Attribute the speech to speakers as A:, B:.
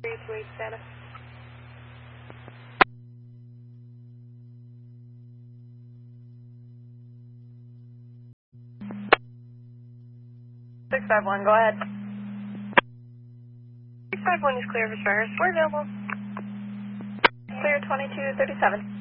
A: 328 Santa. 651, go ahead. 651 is clear for service. We're available. Clear 2237.